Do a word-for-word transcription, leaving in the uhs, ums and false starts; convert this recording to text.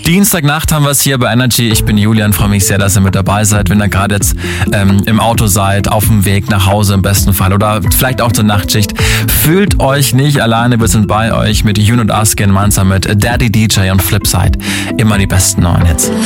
Dienstagnacht haben wir es hier bei Energy. Ich bin Julian, freue mich sehr, dass ihr mit dabei seid. Wenn ihr gerade jetzt ähm, im Auto seid, auf dem Weg nach Hause im besten Fall oder vielleicht auch zur Nachtschicht, fühlt euch nicht alleine. Wir sind bei euch mit Yoon und Us gemeinsam mit Daddy D J und Flipside. Immer die besten neuen Hits.